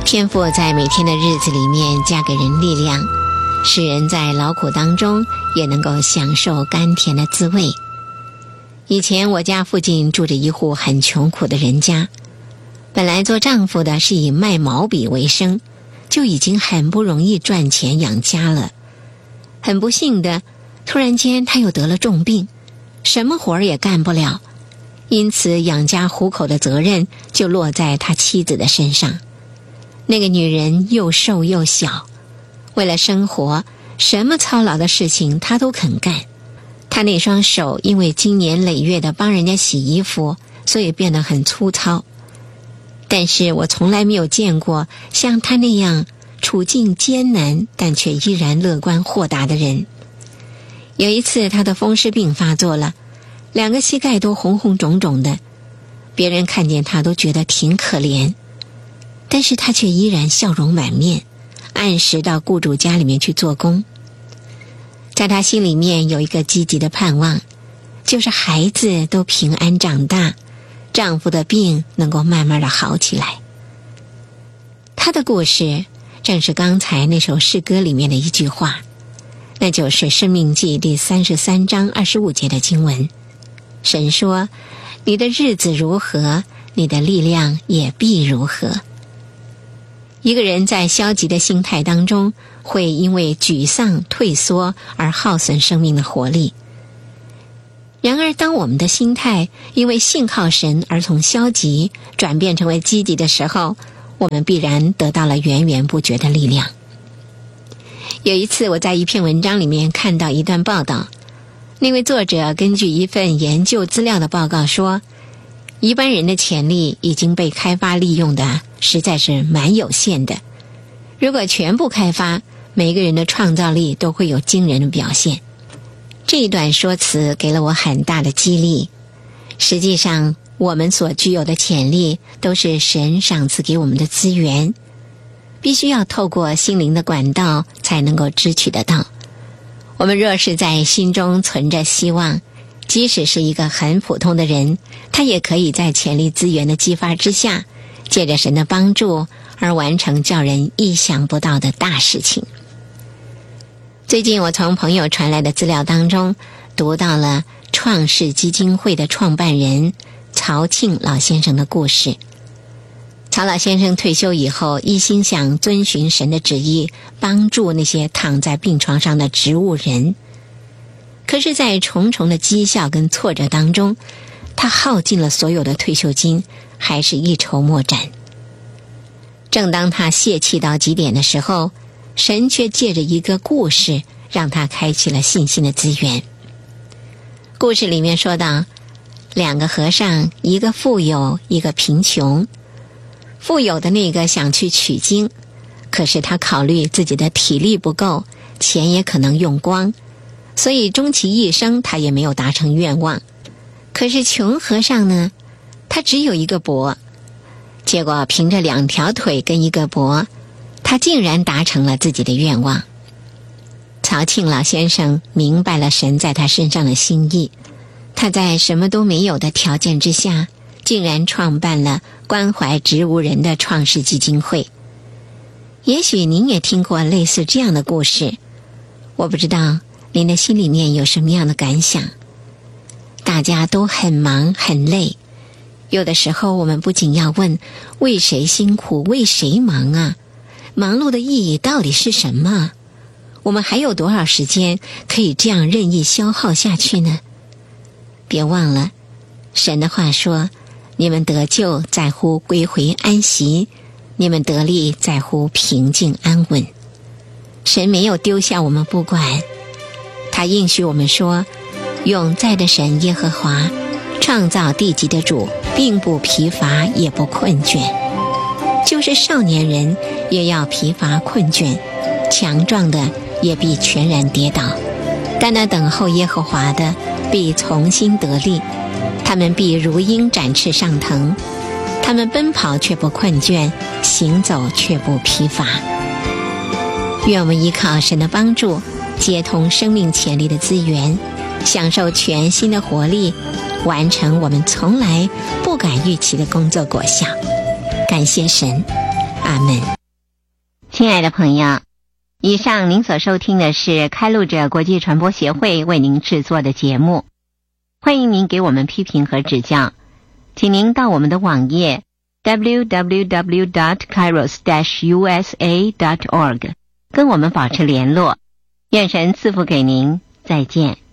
天父在每天的日子里面加给人力量，使人在劳苦当中也能够享受甘甜的滋味。以前我家附近住着一户很穷苦的人家，本来做丈夫的是以卖毛笔为生，就已经很不容易赚钱养家了。很不幸的，突然间他又得了重病，什么活儿也干不了，因此养家糊口的责任就落在他妻子的身上。那个女人又瘦又小，为了生活，什么操劳的事情她都肯干。她那双手因为经年累月的帮人家洗衣服，所以变得很粗糙。但是我从来没有见过像她那样处境艰难但却依然乐观豁达的人。有一次她的风湿病发作了，2个膝盖都红红肿肿的，别人看见她都觉得挺可怜，但是她却依然笑容满面，按时到雇主家里面去做工。在她心里面有一个积极的盼望，就是孩子都平安长大，丈夫的病能够慢慢的好起来。她的故事正是刚才那首诗歌里面的一句话，那就是《申命记》第33章25节的经文。神说：你的日子如何，你的力量也必如何。一个人在消极的心态当中，会因为沮丧退缩而耗损生命的活力。然而当我们的心态因为信靠神而从消极转变成为积极的时候，我们必然得到了源源不绝的力量。有一次我在一篇文章里面看到一段报道，那位作者根据一份研究资料的报告说，一般人的潜力已经被开发利用的实在是蛮有限的，如果全部开发，每个人的创造力都会有惊人的表现。这一段说辞给了我很大的激励。实际上我们所具有的潜力都是神赏赐给我们的资源，必须要透过心灵的管道才能够支取得到。我们若是在心中存着希望，即使是一个很普通的人，他也可以在潜力资源的激发之下，借着神的帮助而完成叫人意想不到的大事情。最近我从朋友传来的资料当中读到了创世基金会的创办人曹庆老先生的故事。曹老先生退休以后，一心想遵循神的旨意，帮助那些躺在病床上的植物人。可是在重重的讥笑跟挫折当中，他耗尽了所有的退休金，还是一筹莫展。正当他泄气到极点的时候，神却借着一个故事让他开启了信心的资源。故事里面说到，2个和尚，一个富有，一个贫穷。富有的那个想去取经，可是他考虑自己的体力不够，钱也可能用光，所以终其一生他也没有达成愿望。可是穷和尚呢，他只有一个钵，结果凭着2条腿跟一个钵，他竟然达成了自己的愿望。曹庆老先生明白了神在他身上的心意，他在什么都没有的条件之下，竟然创办了关怀植物人的创世基金会。也许您也听过类似这样的故事，我不知道您的心里面有什么样的感想。大家都很忙很累，有的时候我们不仅要问为谁辛苦为谁忙啊，忙碌的意义到底是什么？我们还有多少时间可以这样任意消耗下去呢？别忘了神的话说，你们得救在乎归回安息，你们得力在乎平静安稳。神没有丢下我们不管，他应许我们说，永在的神耶和华，创造地极的主，并不疲乏也不困倦。就是少年人也要疲乏困倦，强壮的也必全然跌倒，但那等候耶和华的必重新得力，他们必如鹰展翅上腾，他们奔跑却不困倦，行走却不疲乏。愿我们依靠神的帮助，接通生命潜力的资源，享受全新的活力，完成我们从来不敢预期的工作果效。感谢神，阿阿们。亲爱的朋友，以上您所收听的是开路者国际传播协会为您制作的节目，欢迎您给我们批评和指教，请您到我们的网页 www.kairos-usa.org 跟我们保持联络。愿神赐福给您，再见。